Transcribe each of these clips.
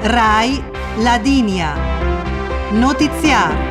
Rai Ladinia. Notiziar.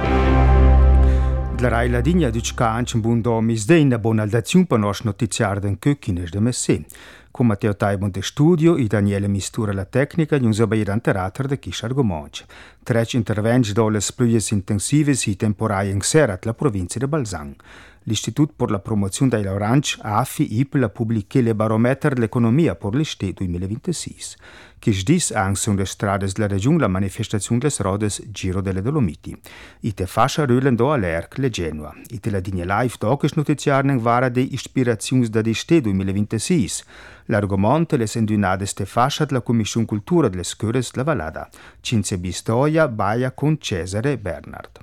La Rai Ladinia ducca anche un buon domis de una buona aldazione per nos notiziar den Kökines de Messè. Con Matteo Taibon de studio e Daniele Mistura la tecnica, non so bene teatro de Chish Argomonci. Tre interventi dolle spluies intensive e temporarie in Serat, la provincia de Balzan. L'Istitut per la promozione dei lauranci AFI IPL ha pubblicato le barometer dell'economia per l'estate 2026. Che dis anche sulle strade della regione la manifestazione delle rodes Giro delle Dolomiti. I te fascia rulando all'Erc le Genua. I te la digne live doc notiziarne vara de ispirazioni da l'estate 2026. L'argomento le sendunade ste fascia della Commissione Cultura delle Scuole della Vallada. Cinze Bistoia, Baia con Cesare Bernard.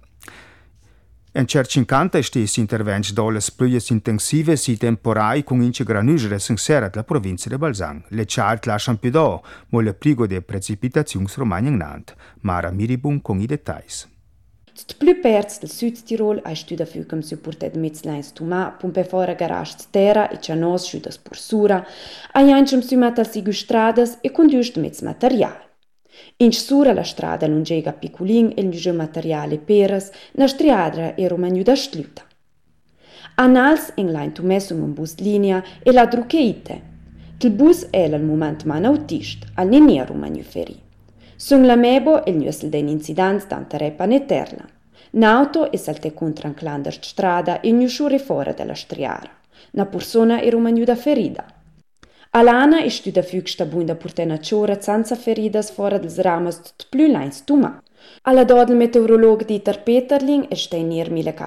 En cercincanta stessi interventi dolle spluies intensive e temporai con ince granugere in Serat la provincia de Balzan. Le chart lasciano più do, ma le pligo de precipitazioni romane in Nant. Mara Miribun con i dettagli. Tut plü perts del Südtirol ai stüda fückem supportet Metzleins Tuma, pumpe fora garage terra e cianos schüdas pursura, ai ancem sumat al sigu stradas e conduist metz material. In sura la strada lungega Piculin e il materiale peras, na striadra e romagnuda stluta. Anals in lain tu messum un bus linea e la drucheite. Il bus è al moment man autist, al nenia romagnu feri. Sun la mebo e il nüssel den incidents d'anta repa ne terla. N'auto e salte contra un clander strada e nusciure fora della striara. Na persona e romagnuda ferida. Alana e studa fügsta bunda purtena ciora senza feridas fora dels ramas tut plü lains tuma. Alla dodel meteorolog Dieter Peterling e stei nier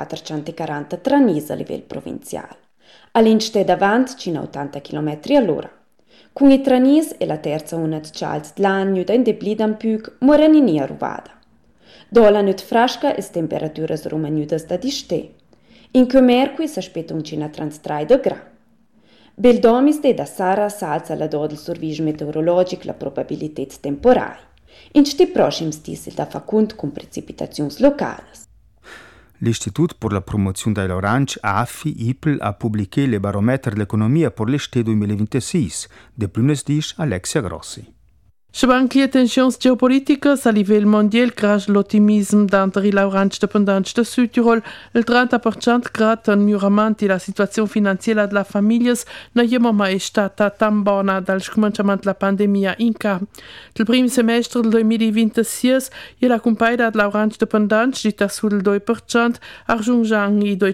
1440 tranis a livel provincial. All'inste davant cina 80 km all'ora. Con i tranis e la terza una d'Charles d'Lagno da in deblidan püg morani nia ruvada. Dola nut frasca e temperaturas romagnudas da diste. In Comerqui s'aspetta un cina 33 gradi. Bel domis de da Sara salza la dodel survige meteorologic la probabilität temporai. In sti proxims tisel da facunt con precipitazions locales. L'Istitut per la promozione dei lauranci AFI IPL ha pubblicato le barometer dell'economia per l'estate 2026. De plunes dice Alexia Grossi. Schabanchi e tensions geopoliticas a livel mondial crash l'ottimisme d'antre i lauranci dependents de Südtirol, il 30% grat un miglioramento della situazione finanziaria delle famiglie non è mai stata tan buona dal cominciamento della pandemia in ca. Il primo semestre del 2026 la compagnia di lauranci dependents di sul 2% raggiunge i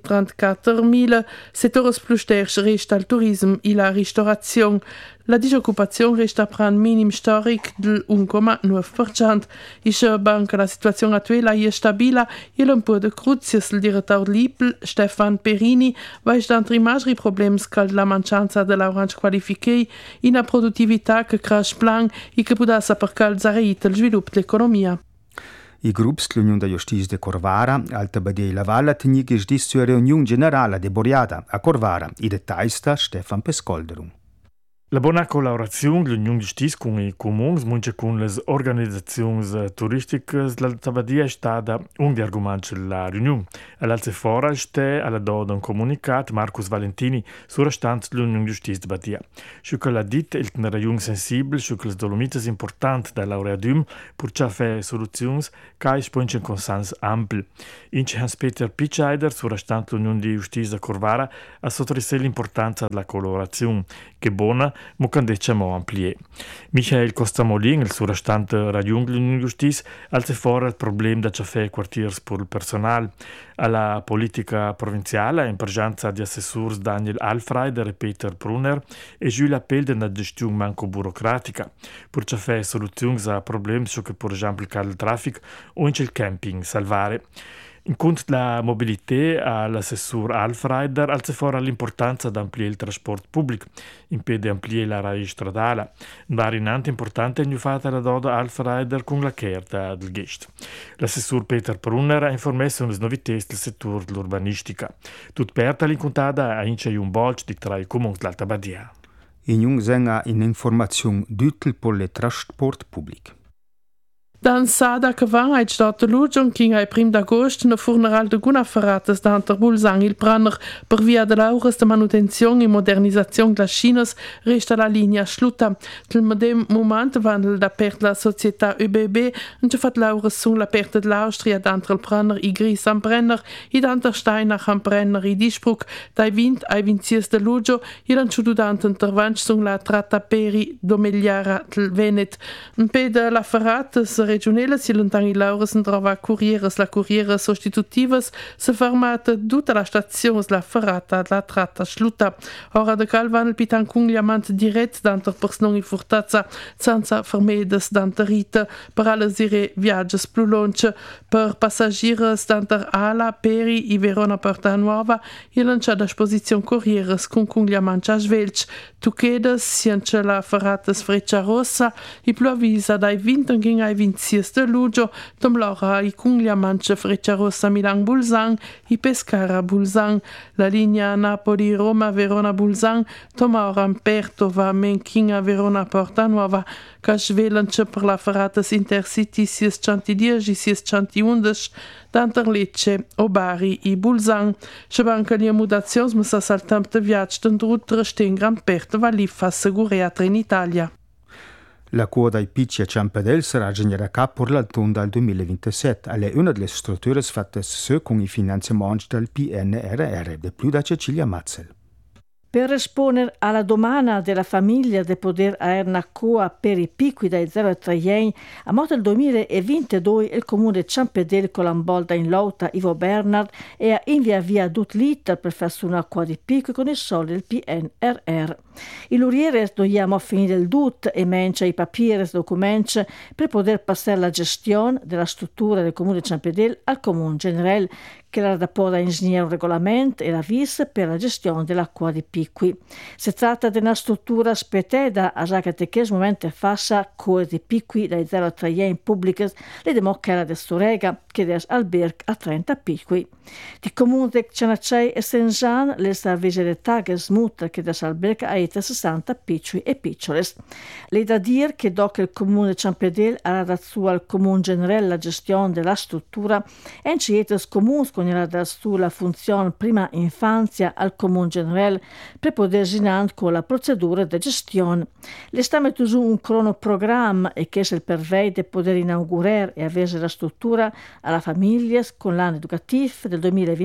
234.000 settores plus terz resta il turismo e la ristorazione. La disoccupazione resta pran minim storic del 1,9%. Isce banca la situazione attuale è stabile e un po' de cruzies il direttore dell'IPL, Stefan Perini, va d'antri maggiori problemi che la mancanza di lauranci qualificati in una produttività che cresce plan e che può percalzare il sviluppo dell'economia. I gruppi dell'Unione di Giustizia de Corvara, Alta Badia e La Valle, tengono sulla riunione generale de Boriada a Corvara. I dettagli sta Stefan Pescolderum. La buona collaborazione dell'Unione di Giustizia con i comuni, anche con le organizzazioni turistiche dell'Alta Badia è stata un degli argomenti della riunione. All'alza fora sta alla doda un comunicato Marcus Valentini sulla stanza dell'Unione di Giustizia di Badia. Su che l'ha detto, è una riunione sensibile su che le Dolomiti è importante da laureadum per ciò fare soluzioni che espongono un consenso ampio. Ince Hans-Peter Pitscheider sulla stanza dell'Unione di Giustizia di Corvara ha sottolineato l'importanza della collaborazione, che è buona, ma che diciamo ampliare. Michael Costamolin, il suo restante raggiunge l'Unione di Giustizia, alza fuori il problema da ciò quartieri per il personale. Alla politica provinciale, in presenza di assessori Daniel Alfreider e Peter Brunner, e giù l'appello di una gestione manco burocratica, per ciò fare soluzioni a problemi su che, per esempio, il traffico o il camping salvare. In conto della mobilità, l'assessore Alfreider alza fuori l'importanza di ampliare il trasporto pubblico, impede ampliare la rete stradale. Un variante importante è fatta la doda Alfreider con la carta del gest. L'assessore Peter Brunner ha informato sulle novità del settore dell'urbanistica. Tutto per l'incontrata ha ince un bolc di tra i comuni dell'Alta Badia. In un'informazione utile per il trasporto pubblico. Dan sada che van ai stato lugion king ai prim d'agosto no funeral de guna ferratas d'anter Bulzang il pranner per via de l'aures de manutenzione e modernizzazione de chinas resta la linea schluta. Del medem moment van da pert la società ÖBB und ci fat l'aures sun la perte de l'Austria d'anter il pranner i gris am brenner i d'anter Steinach am brenner i Dispruck dai vint ai vinzies de lugio i dan ciududant intervanch sun la tratta peri domegliara del Venet. Un pe de la ferratas regionale si lontani laures trova curieres la curriere sostitutivas se fermata tutta la stazione la ferrata la tratta schluta. Ora de calvan il pitan cungliamant dirett d'anter personi furtazza senza fermedes d'anter rita per alle sire viagges plus longe per passagieres d'anter Ala, Peri i Verona Porta Nuova i lancia a disposizione currieres con cungliamant a svelch tuquedes siance la ferratas Freccia Rossa i più avvisa dai vinten ging ai vinzies de lugio tom Laura i cungliamanche Freccia Rossa Milan Bulzang i Pescara Bulzang la linea Napoli Roma Verona Bulzang tom ora Perto va Menkinga Verona Porta Nuova ca svelanche per la ferratas Intercity 610 e 611 d'anter Lecce o Bari i Bulzang se banca le mudazions ma sa saltamp de viatg d'endrut resten gran pert va li fa segureatra in Italia. La coda ai Picci a Ciampadel sarà generata cap per l'autunno del 2027. È una delle strutture fatte con i finanziamenti del PNRR, di più da Cecilia Mazzel. Per rispondere alla domanda della famiglia di poter avere una coa per i piccoli dai 0 a 3 anni, a modo del 2022 il comune di Ciampedel colambolda in lotta Ivo Bernard e ha invia tutti l'iter per fare una coa di piccoli con i soldi del PNRR. I lurieri dobbiamo finire il dut e mencia i papieri e documenti per poter passare la gestione della struttura del comune di Ciampedel al comune generale che la da porre a ingegnere un regolamento e la vis per la gestione dell'acqua di Picqui. Si tratta di una struttura speteda a che che momento fassa coe di Picqui dai 0 a 3 anni pubbliche le democchera de Storega che des alberg a 30 Picqui. Di comune di Cianacei e Saint-Jean le servizi di tages mutter che des alberg a 60 Picqui e Piccioles. Le da dire che dopo il comune di Ciampedel ha dato al comune generale la gestione della struttura e in cietes comuni con la funzione prima infanzia al comune generale per poter ginare con la procedura di gestione. Le sta mettendo un cronoprogramma e che se pervede poter inaugurare e avere la struttura alla famiglia con l'anno educativo del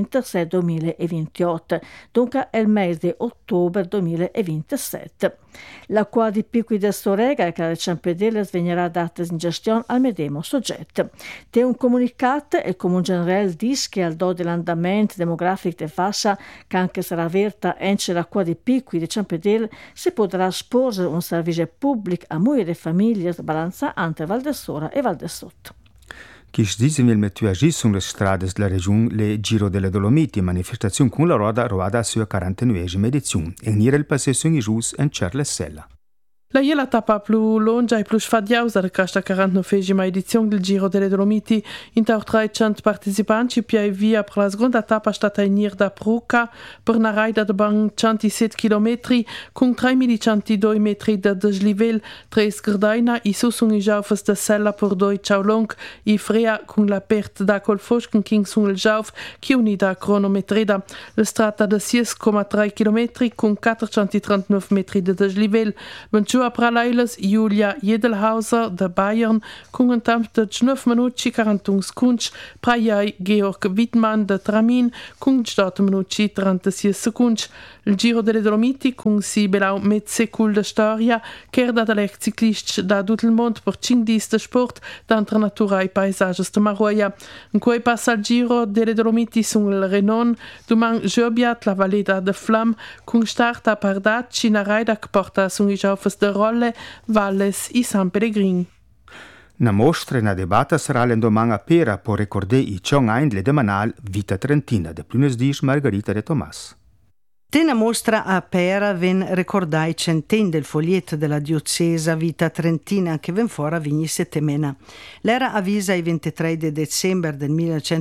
2026-2028, dunque è il mese di ottobre 2027. La qua di Picqui del Storega che la Ciampedel venirà data in gestione al medesimo soggetto. Te un comunicato il comune generale dice che al do dell'andamento demografico di Fassa, che anche sarà aperta entro la qua di Picqui di Ciampedel, si potrà esporre un servizio pubblico a molte famiglie balanza entre Val d'Essora e Val d'Essotto. Chi dice nel metto agì sulle strade della regione le Giro delle Dolomiti, manifestazione con la roda sua 49esima edizione, e nire il passeggio in gius in Cerlessella. La iela tappa più longa e più sfadiausa di questa 49esima edizione del Giro delle Dolomiti. In 300 partecipanti più via per la seconda tappa è stata in da Prucca per una raida di ben 107 km con 3102 metri di dislivello, 3 sgradina e su sono i giaufes de Sella per 2 ciaulong e Frea con la perte da Colfos con King sul giauf che unita cronometreda. La strada di 6,3 km con 439 metri di dislivello. A Pralailes Julia Jedelhauser de Bayern con un tempo de 9 minuti 41 secondi, Praiai Georg Wittmann de Tramin con 18 minuti 36 secondi. Il Giro delle Dolomiti con si belau mezzecul de storia che era da lec ciclisti da tutto il mondo per 5 di sport d'antre natura e paesaggi de Maroia. In cui passa il Giro delle Dolomiti sul Renon, domani Giobiat la Valleda de Flam con start a Pardacci una raida che porta su i giaufes de Rolle, Valles e San Pellegrin. Una mostra e una debata sarà l'indomani a Pera per ricordare i Chong Ein le demanal Vita Trentina de Plunes Margherita de Tomas. Tena mostra a Pera ven ricordai centen del foglietto della diocesa Vita Trentina che ven fora vigni settimana. L'era avvisa il 23 di dicembre del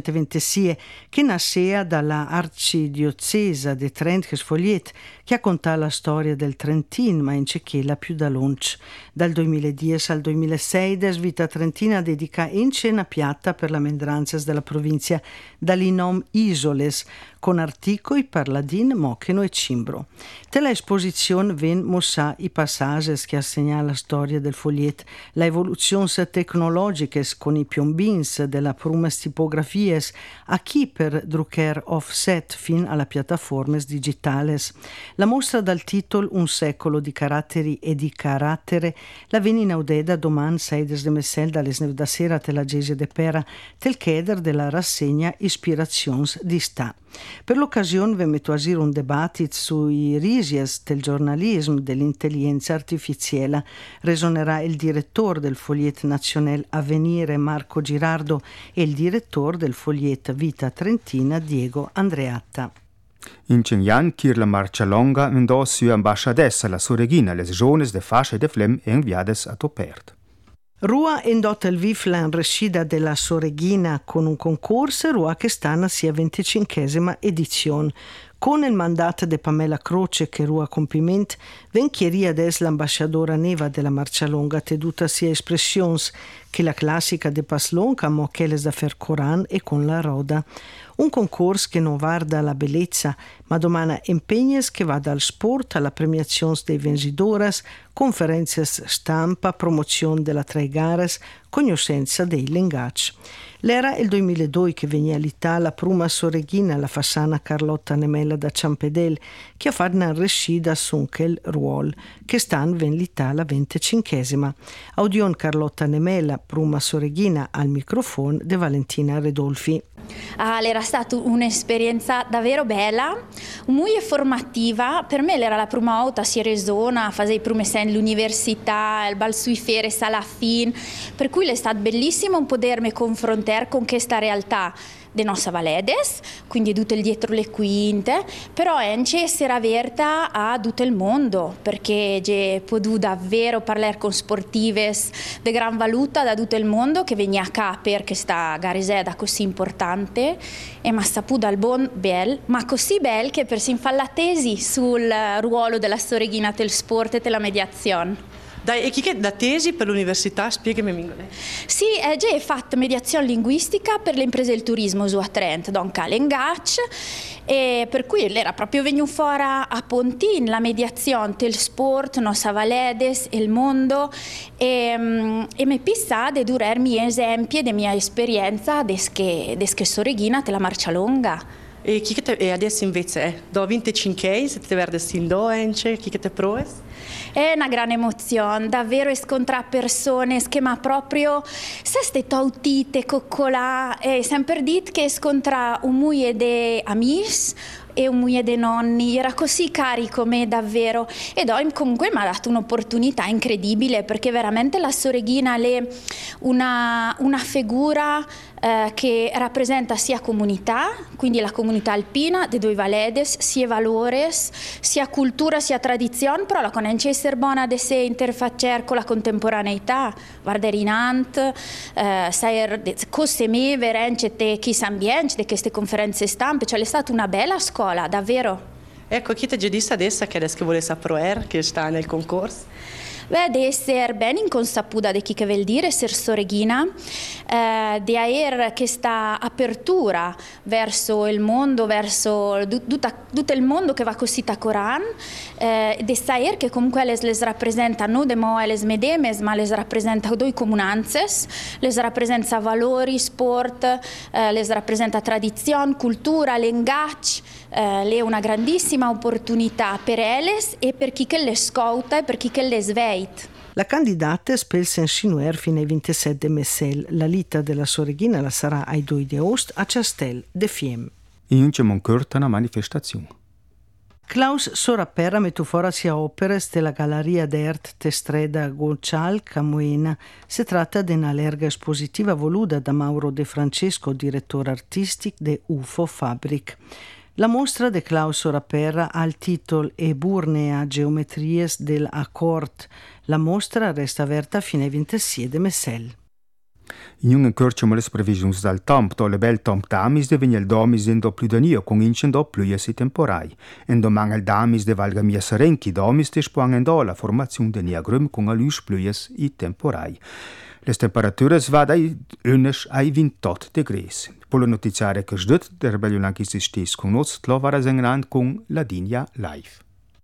1926 che nascea dalla arcidiocesa di Trent che sfogliet che racconta la storia del Trentin ma in cechela più da lunch. Dal 2010 al 2006 Vita Trentina dedica in cena piatta per la mendranzas della provincia dall'inom Isoles con articoli per ladin, mocheno e cimbro. Tella esposizione ven mossa i passaggi che assegna la storia del fogliet, la evoluzioni tecnologiche con i piombins della prumas tipografies a chi per drucker offset fin alla piattaforme digitales. La mostra dal titolo Un secolo di caratteri e di carattere la ven inaudeda doman 6 de messel dalle 9 da sera tella Gesia de Pera tel cheder della rassegna Ispirations di sta. Per l'occasione vi metto a giro un dibattito sui risies del giornalismo dell'intelligenza artificiale. Resonerà il direttore del Fogliet Nazionale Avvenire Marco Girardo e il direttore del Fogliet Vita Trentina Diego Andreatta. In Cengyan, Kirla Marcialonga andò su ambasciadessa la Soreghina, le zones de fascia e de flem e inviades a Topert. Rua indota il Viflan rescida della Soreghina con un concorso, Rua che stanno sia 25esima edizione. Con il mandato di Pamela Croce che Rua compiment, ven chieria des l'ambasciadora neva della Marcialonga teduta sia espressions che la classica de Paslonga mo che les da fer Coran e con la roda. Un concorso che non guarda la bellezza, ma domana impegnes che va dal sport alla premiazione dei venzidoras, conferenze stampa, promozione della tre gares, conoscenza dei linguaggi. L'era il 2002 che veniva all'Italia la prima Soreghina, la fassana Carlotta Nemella da Ciampedel, che ha fatto una rescida sunkel ruol, che stanno ven l'Italia 25esima. Audion Carlotta Nemella, prima Soreghina, al microfono di Valentina Redolfi. Era stata un'esperienza davvero bella, molto formativa. Per me era la prima volta a Sierresona, facevo i primi anni all'università, il bal sui feres alla fin, per cui è stato bellissimo potermi confrontare con questa realtà de nostra Valedes, quindi tutto il dietro le quinte, però Ence era aperta a tutto il mondo, perché ho potuto davvero parlare con sportives di gran valuta da tutto il mondo che veniva a qua per questa gariseda così importante e mi ha saputo al buon bel, ma così bel che persino fa la tesi sul ruolo della Soreghina del sport e della mediazione. Dai, e chi che da tesi per l'università? Spiegami mingone. Sì, ho fatto mediazione linguistica per le imprese del turismo su a Trent, Don Calengacc, e per cui era proprio venuto fuori a Pontin la mediazione del sport, nostra Valedes e il mondo, e mi pissa di durarmi esempi della mia esperienza desche Soreghina della Marcialonga. E chi che te, e adesso invece do 25 se te verde sin do ence, chi che te proes? È una grande emozione, davvero scontrare persone che ma proprio se state autite, coccolà, e sempre dit che scontra un muie de amici e un muie de nonni, era così carico me davvero, ed comunque mi ha dato un'opportunità incredibile perché veramente la Soreghina è una figura che rappresenta sia comunità, quindi la comunità alpina de due Valedes, sia valores, sia cultura, sia tradizione, però la conosce essere buona de se interfaccer con la contemporaneità, guardare in ant, cose me, verence te chi s'ambiente de queste conferenze stampe, cioè è stata una bella scuola, davvero. Ecco, chi te già disse adesso che adesso vuole sapere che sta nel concorso? Beh, di essere ben inconsaputa di chi che vuol dire essere Soreghina, di avere questa apertura verso il mondo, verso tutto il mondo che va così a Coran, di sapere che comunque les rappresenta non demo les medemes, ma les rappresenta due comunanzes, les rappresenta valori, sport, les rappresenta tradizione, cultura, linguaggi. È una grandissima opportunità per eles e per chi che le scouta e per chi che le sveit. La candidata spelse insinuer fino ai 27 messel. La lita della Soreghina la sarà ai 2 di agosto a Castel de Fiem. In c'è una manifestazione. Klaus Sorapera metto fuori sia opere della Galleria d'Art Testreda Golcial Camuena. Si tratta di una larga espositiva voluta da Mauro De Francesco, direttore artistico de UFO Fabric. La mostra de Clauso Rapera ha il titolo E Burnea Geometries del Accord. La mostra resta aperta fino ai 26 di Messel. In un corciamo le previsioni dal tempo, le bel tempo d'amis de il domis in do più danio, con incendo pluiesi temporai. En domani il damis de valga mia serenchi domis te spuangen do la formazione de niagrum con alus pluies i temporai. Le temperature va dai 11 ai 28 degrees. Per la notiziare che sdut der beliolanchi stes con nos, tlovara sengrand con Ladinia Live.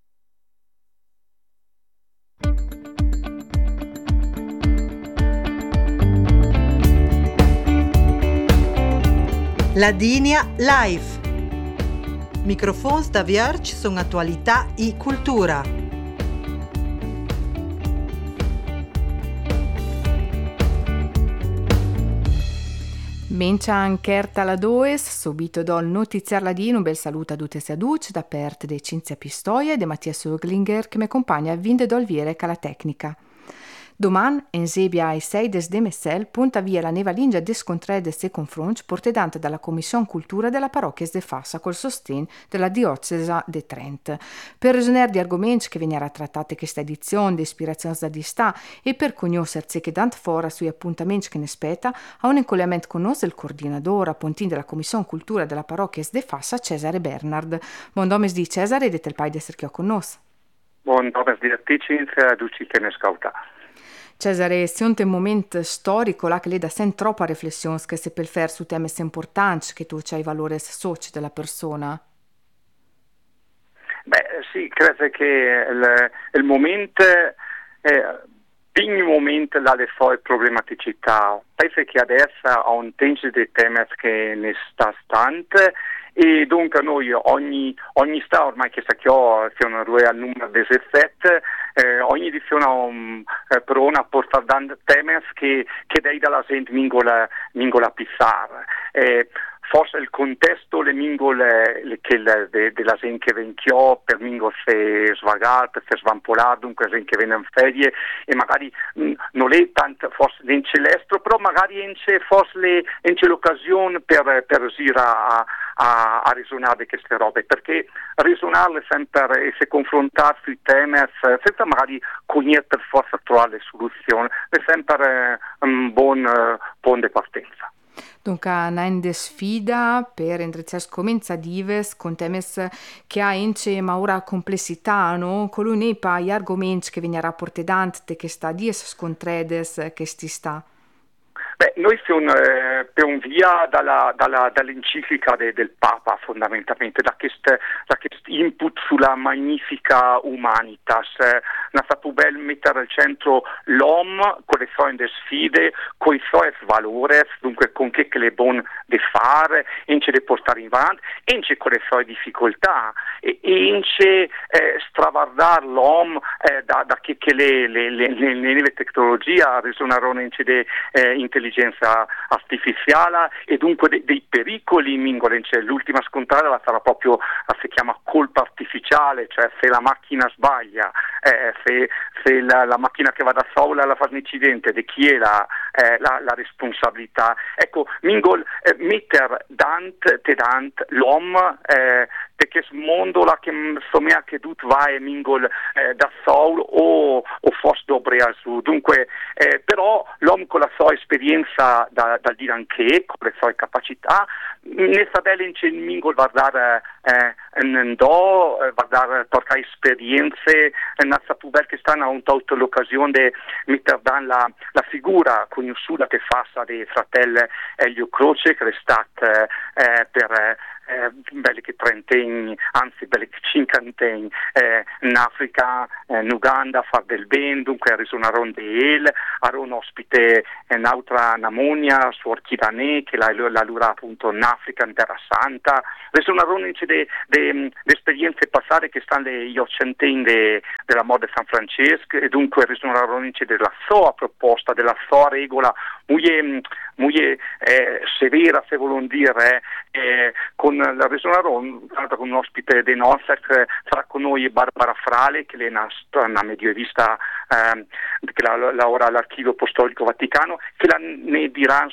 Ladinia Live. Microfons da Vierge sono attualità e cultura. Mencia ancherta la does, subito dal notiziar ladino, un bel saluto a tutte e duce da parte de Cinzia Pistoia e de Mattia Söglinger che mi accompagna a Vinde Dolviere alla tecnica. Doman, in Sebia ai 6 de Messel, punta via la nevalingia descontredes e confronti portedante dalla Commissione Cultura della Parrocchia de Fassa col sostegno della Diocesa de Trent. Per ragionare di argomenti che vengono trattati questa edizione, di ispirazioni da distà e per conoscersi che dante fora sui appuntamenti che ne spetta, a un incollamento con noi il coordinatore appuntin della Commissione Cultura della Parrocchia de Fassa, Cesare Bernard. Buon domes di Cesare, dite il pai di essere qui con noi. Buon domes di Cinzia, duci che ne scauta. Cesare, se un momento storico là che le dà sempre troppa riflessione che se per fare su temi importanti che tu c'hai valori soci della persona? Beh, sì, credo che il momento ogni momento ha le sue problematicità. Penso che adesso ha un tempo di temi che ne sta stante e dunque noi ogni sta ormai che sa che siamo al numero 17 ogni edizione per una porta dando temi che dai dalla gente mingola pissare. Forse il contesto, le mingole della gente che venchiò per mingo se svagar, per se svampolare, dunque gente che viene in ferie e magari non è tanto forse in celestro, però magari forse c'è l'occasione per riuscire a risuonare di queste robe, perché risuonarle sempre e se confrontare sui temi senza magari cogliere per forza trovare le soluzioni è sempre un buon punto di partenza. Dunque, una sfida per indirizzare comenza dives con temi che ha ince maura complessità, no? Con l'unepa gli argomenti che vengono rapportati che sta dies scontredes che sti sta. Beh, noi siamo per un via dall'enciclica del Papa fondamentalmente, da questo input sulla magnifica humanitas. È stato bello mettere al centro l'uomo con le sue sfide, con i suoi valori, dunque con che le buone da fare, ince da portare in avanti, ince con le sue difficoltà, e ince stravardare l'uomo da che le nuove tecnologie risuonarono ince di intelligenza artificiale e dunque dei pericoli mingoli. L'ultima scontata la sarà proprio, si chiama colpa artificiale, cioè se la macchina sbaglia, se la macchina che va da sola la fa un incidente, di chi è la responsabilità. Ecco, mingol mettere dant l'uomo perché il mondo là che insomma che tutto va e mingol da solo o forse dobre su. Dunque però l'uomo con la sua esperienza da dire anche con le sue capacità ne sta bene in mingol guardare guardare portare esperienze non saputo bene che stanno a un tolto l'occasione di mettere dan la figura conosciuta che fa dei fratelli Elio Croce che è stata per belli che 30 anni, anzi belli che 50 anni in Africa, in Uganda a far del bene, dunque risuonarono di el, ero un ospite in altra Namonia su Orchidanè che la lura appunto in Africa, in Terra Santa, risuonarono di esperienze passate che stanno gli occentini della moda San Francesco e dunque risuonarono della sua proposta, della sua regola, muy severa, se vuol dire, con la resonare con un ospite dei nostri, sarà con noi Barbara Frale, che è una medievista che lavora all'Archivio Apostolico Vaticano, che ne dirà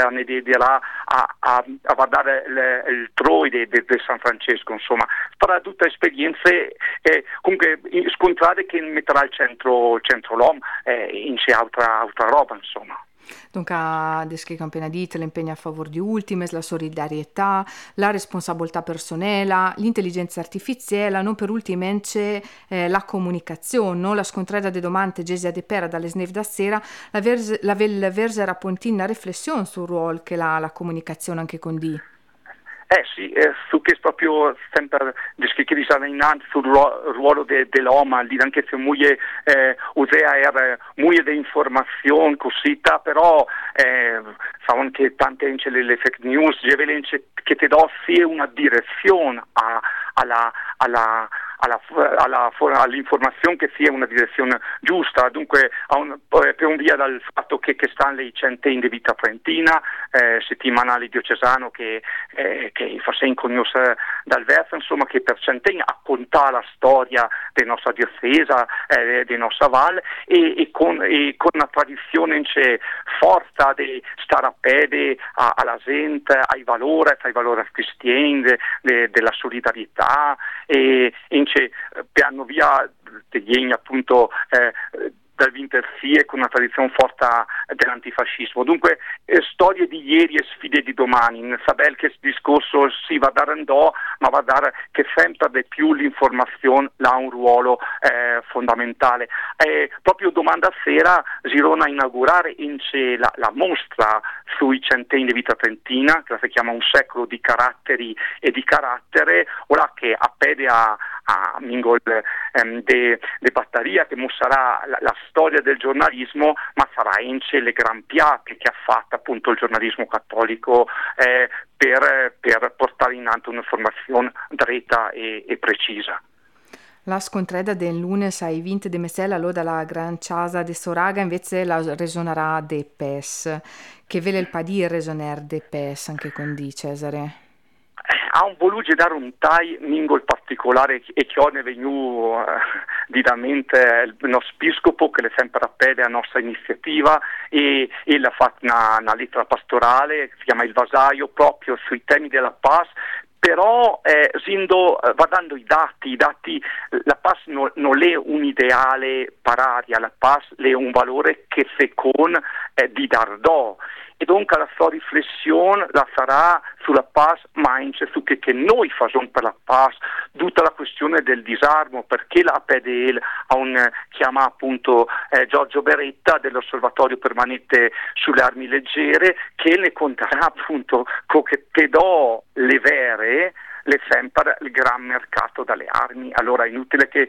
a guardare il Troide di San Francesco, insomma, farà tutte esperienze comunque scontrate che metterà al centro l'uomo in c'è altra roba, insomma. Dunque, descrive appena detto l'impegno a favore di ultimes, la solidarietà, la responsabilità personale, l'intelligenza artificiale, non per ultimamente la comunicazione, no? La scontrada de domande Gesia de Pera dalle snev da sera, la versera pontina riflessione sul ruolo che la comunicazione anche con di. Sì, su che proprio sempre descrive innanzi sul ruolo dell'uomo, lì anche se moglie usea era moglie di informazione così, però sanno che tante le fake news, che ti do sia una direzione all'informazione che sia una direzione giusta, dunque per un via dal fatto che stanno le centeni di vita trentina, settimanale diocesano che forse in conosce dal verso, insomma, che per centeni racconta la storia della nostra diocesa, della nostra valle e con una tradizione c'è forza di stare a piedi alla gente, ai valori cristiani, della solidarietà e piano via degli appunto dal Wintersie con una tradizione forte dell'antifascismo. Dunque storie di ieri e sfide di domani. Sabel che discorso si va a dare andò, ma va a dare che sempre di più l'informazione ha un ruolo fondamentale. Proprio domanda sera Girona a inaugurare la mostra sui centeni di vita trentina, che si chiama Un secolo di caratteri e di carattere, ora che appede a Mingol de Battaria, che sarà la storia del giornalismo, ma sarà ince le gran piatti che ha fatto appunto il giornalismo cattolico per portare in alto un'informazione dritta e precisa. La scontreda del lunes ai 20 di Messella, lo dalla Gran Casa de Soraga, invece la resonerà de PES. Che vele il padì resoner de PES anche con di Cesare? Ha un voluto dare un tai mingol particolare e che ne è venuto di mente il nostro episcopo che le sempre appelle a nostra iniziativa e l'ha fatto una lettera pastorale, si chiama Il Vasaio, proprio sui temi della paz. Però va dando i dati, la paz non è un ideale pararia, la paz è un valore che secondo di Dardò. E dunque la sua riflessione la sarà sulla paz, ma anche su che noi facciamo per la paz, tutta la questione del disarmo, perché la PDL ha chiama appunto Giorgio Beretta dell'Osservatorio Permanente sulle Armi Leggere, che ne conterà appunto che pedò le vere le sempre il gran mercato dalle armi. Allora è inutile che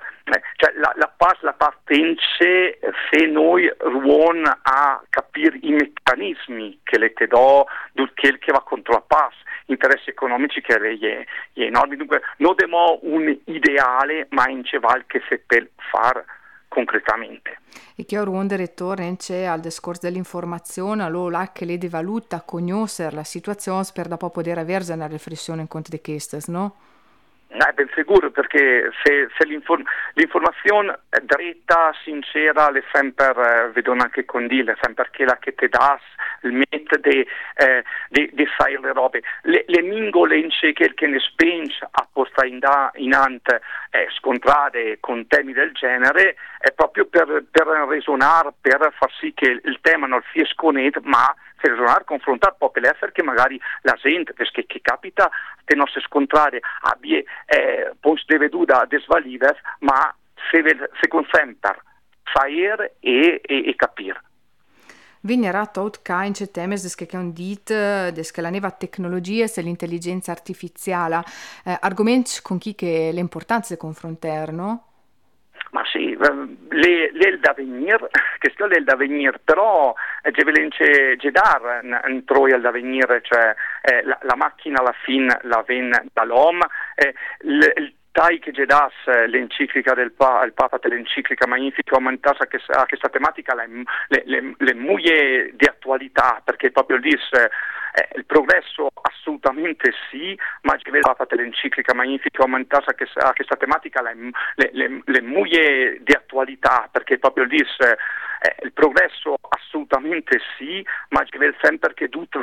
la paz la partenze se noi ruon a capire i meccanismi che le te do che va contro la paz, interessi economici che è enormi. Dunque non demo un ideale, ma in ceval che se per far concretamente. E che ora un direttore c'è al discorso dell'informazione, allora che le devaluta conoscere la situazione per dopo poter avere una riflessione in conto di queste, no? Ben sicuro, perché se l'informazione dritta, sincera, le sempre vedono anche con le sempre quella che te das, il metodo di fare le robe. Le mingole che ne spinge a postare in ante scontrate con temi del genere è proprio per resonare, per far sì che il tema non sia sconet, ma per resonare, confrontare proprio l'essere che magari la gente, perché che capita le nostre scontrare abbia poi deve duda desvalives, ma se consempre fare e capire. Vignerà tot ca in c'è temes des che un dit des che la neva tecnologia se l'intelligenza artificiale argomenti con chi che l'importanza di confrontare, no? Ma sì, l'el da venire, che sto l'el da venire, però c'è dar un troia da venire, cioè la macchina alla fine la viene dall'uomo, il tai che das l'enciclica del il Papa dell'enciclica magnifica umanità a questa tematica le moglie di attualità attualità, perché proprio lì il progresso assolutamente sì, ma ci vede l'enciclica Magnifica Humanitas a questa tematica le muie di attualità, perché proprio lì il progresso assolutamente sì, ma ci vede sempre che tutto